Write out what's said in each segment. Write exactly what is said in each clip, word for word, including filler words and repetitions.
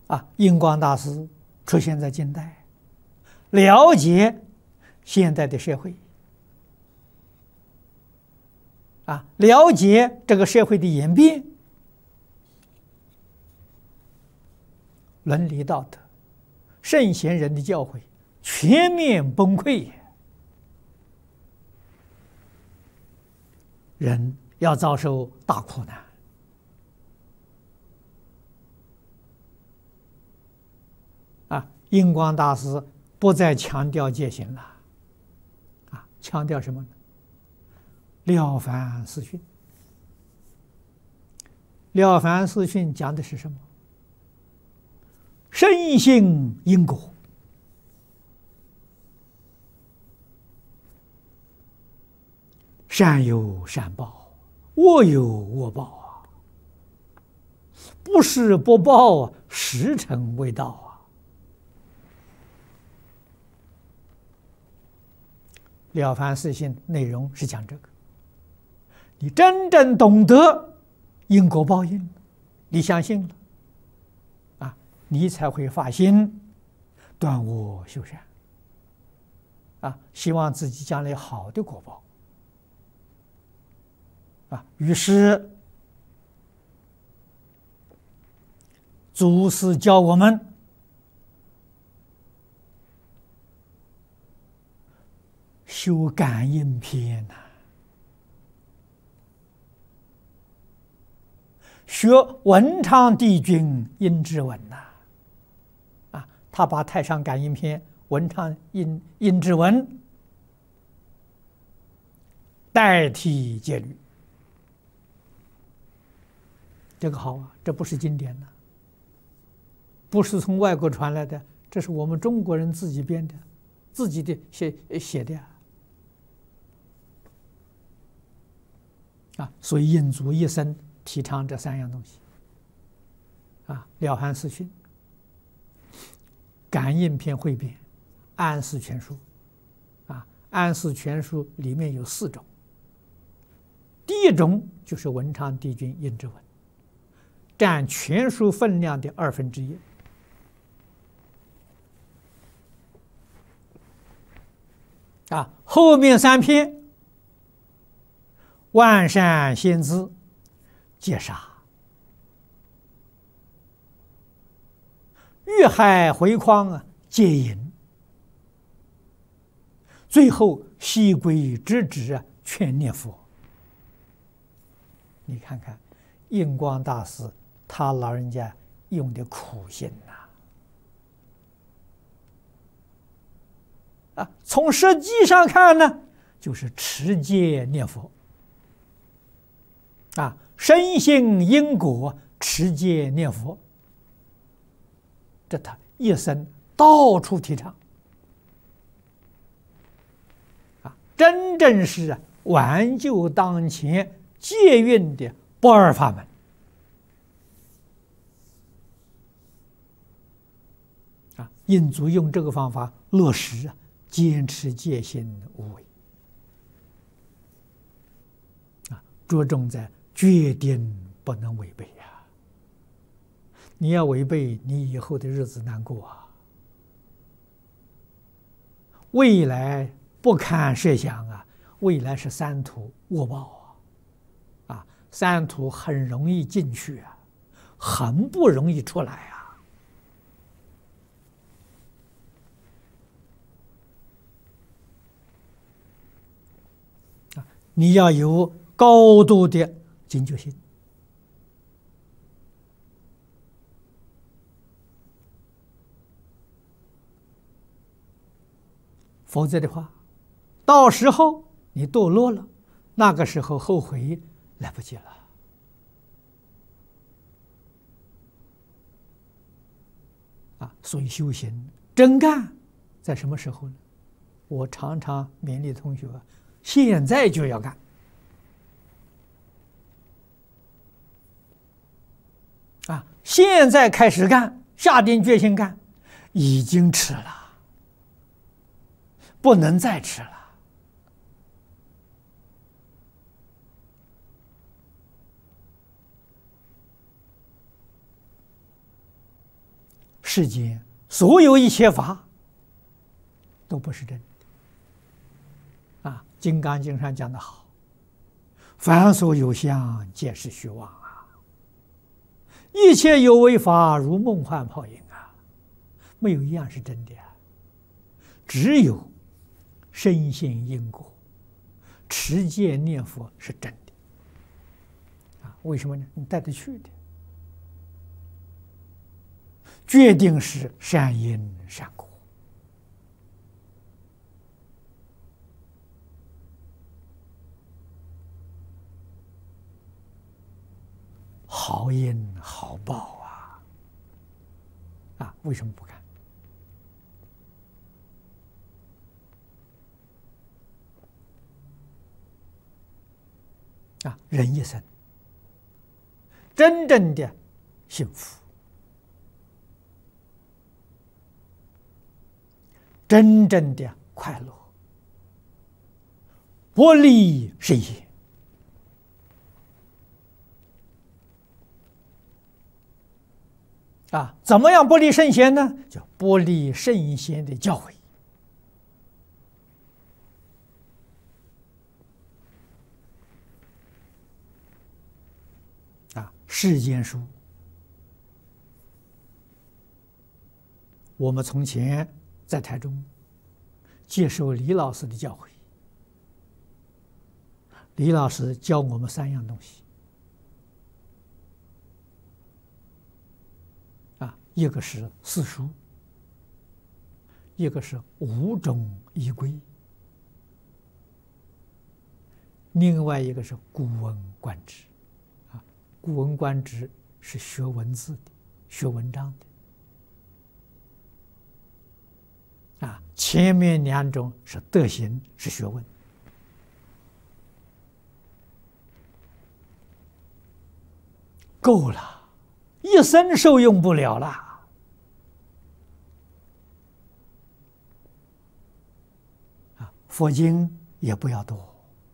啊，印光大师出现在近代，了解现代的社会，啊，了解这个社会的演变，伦理道德、圣贤人的教诲全面崩溃，人要遭受大苦难。啊，印光大师不再强调戒行了，啊，强调什么呢？了凡四训。了凡四训讲的是什么？深信因果，善有善报，恶有恶报啊！不是不报啊，时辰未到啊！了凡四训内容是讲这个，你真正懂得因果报应，你相信了啊，你才会发心断恶修善啊，希望自己将来好的果报啊。于是祖师教我们修感应篇呐、啊，学文昌帝君阴之文呐、啊，啊，他把太上感应篇、文昌阴阴之文代替戒律，这个好啊，这不是经典呐、啊，不是从外国传来的，这是我们中国人自己编的，自己的写写的啊。啊，所以印祖一生提倡这三样东西，啊，了凡四训、感应篇汇编、安世全书，啊，安世全书里面有四种，第一种就是文昌帝君阴之文，占全书分量的二分之一，啊，后面三篇。万善先知戒杀，遇害回匡啊戒淫，最后西归直指啊劝念佛。你看看印光大师他老人家用的苦心呐、啊，啊，从实际上看呢，就是持戒念佛。啊，深信因果，持戒念佛，这他一生到处提倡，啊，真正是啊挽救当前戒运的不二法门。啊，印祖用这个方法落实啊，坚持戒心无为，啊，着重在。决定不能违背呀、啊！你要违背，你以后的日子难过啊！未来不堪设想啊！未来是三途恶报啊！啊，三途很容易进去啊，很不容易出来啊！啊，你要有高度的警觉性，否则的话，到时候你堕落了，那个时候后悔来不及了。啊，所以修行真干在什么时候呢？我常常勉励同学，现在就要干。啊，现在开始干，下定决心干，已经迟了，不能再迟了。 世间所有一切法都不是真的。啊，《金刚经》上讲得好：“凡所有相，皆是虚妄啊！一切有为法，如梦幻泡影啊！没有一样是真的啊，只有深信因果、持戒念佛是真的。啊，为什么呢？你带得去的，决定是善因善果。好因好报啊！啊，为什么不干？啊，人一生真正的幸福，真正的快乐，不离圣贤。啊，怎么样不离圣贤呢？叫不离圣贤的教诲。啊，世间书，我们从前在台中接受李老师的教诲，李老师教我们三样东西。一个是四书，一个是五种仪规，另外一个是古文观止。啊，古文观止是学文字的，学文章的。啊，前面两种是德行，是学问。够了，一生受用不了了。佛经也不要多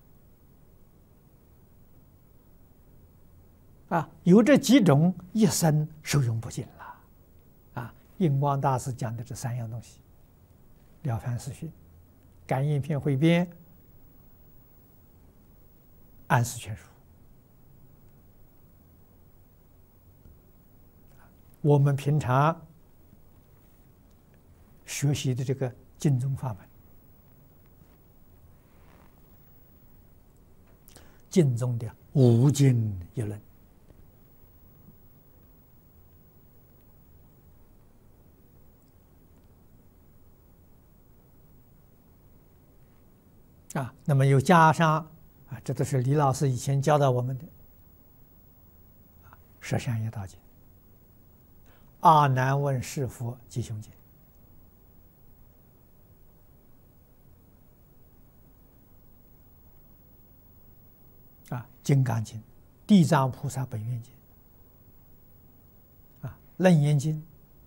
啊，有这几种一生受用不尽了啊。印光大师讲的这三样东西：《了凡四训》、《感应篇汇编》、《安世全书》。我们平常学习的这个经宗法门，经中的五经一论，啊，那么又加上啊，这都是李老师以前教导我们的啊，《十相业道经》、《阿难问是佛吉凶经》。啊，《金刚经》、《地藏菩萨本愿经》、啊，《楞严经》、《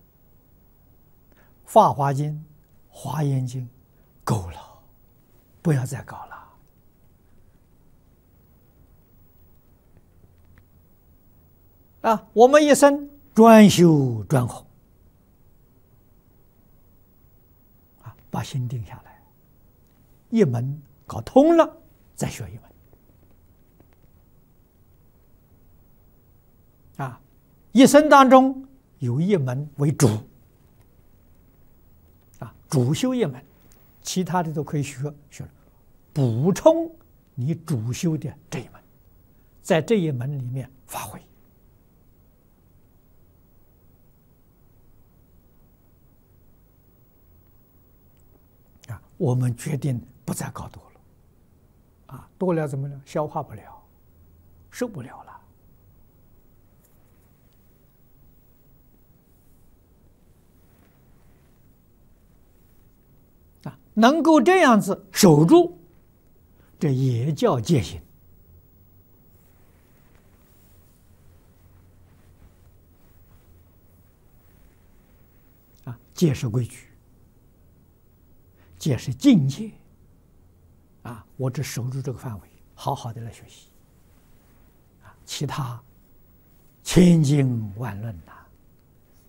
法华经》、《华严经》，够了，不要再搞了。啊，我们一生专修专弘，啊，把心定下来，一门搞通了，再学一门。啊，一生当中有一门为主，啊，主修一门，其他的都可以学学，补充你主修的这一门，在这一门里面发挥。啊，我们决定不再搞多了，啊，多了怎么了？消化不了，受不了了。能够这样子守住，这也叫戒心。啊，戒是规矩，戒是境界。啊，我只守住这个范围，好好的来学习。啊，其他千经万论呐。